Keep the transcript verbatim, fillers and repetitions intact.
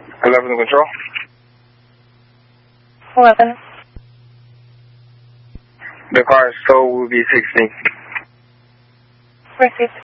eleven control. eleven. The car is tow will be sixteen. Received.